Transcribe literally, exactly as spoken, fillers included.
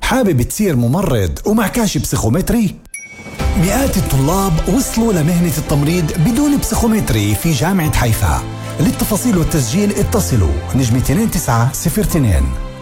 حابب تصير ممرض ومعكاش بسيخومتري؟ مئات الطلاب وصلوا لمهنة التمريض بدون بسيخومتري في جامعة حيفا. للتفاصيل والتسجيل اتصلوا نجمة اثنين تسعة صفر اثنين.